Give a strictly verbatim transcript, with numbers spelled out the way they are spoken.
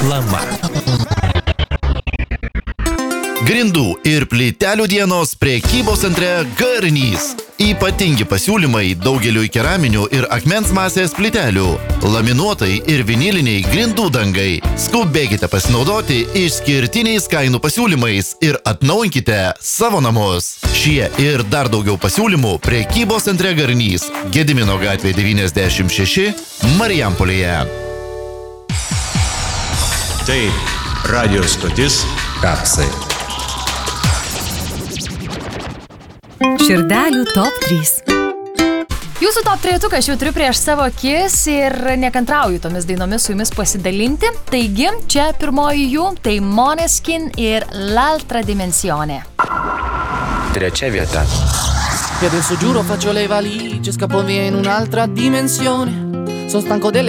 Lama. Grindų ir plytelių dienos prekybos centre Garnys. Ypatingi pasiūlymai daugeliui keraminių ir akmens masės plytelių, laminuotai ir viniliniai grindų dangai. Skubėkite pasinaudoti išskirtiniais kainų pasiūlymais ir atnaujinkite savo namus. Šie ir dar daugiau pasiūlymų prekybos centre Garnys, Gedimino gatvė devyniasdešimt šeši, Marijampolėje. Tai radio stotis Kapsai. Širdelių top trys. Jūsų top trejetuką aš jau turiu prieš savo akis ir nekantrauju tomis dainomis su jumis pasidalinti. Taigi, čia pirmoji jų, tai Måneskin ir L'altra dimensione. Trečia vieta. E adesso giuro faccio le valigie, scappo via in un'altra dimensione. Sono stanco delle